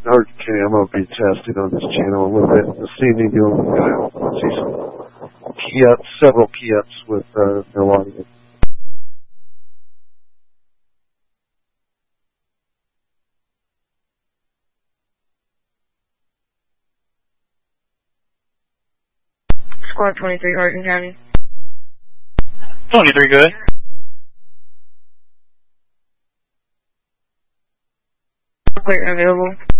I'm going to be testing on this channel a little bit this evening, doing see some several key-ups with no audio. Squad 23, Hardin County. 23, good. Clear and available.